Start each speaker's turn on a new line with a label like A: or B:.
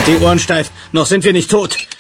A: die Ohren steif. Noch sind wir nicht tot.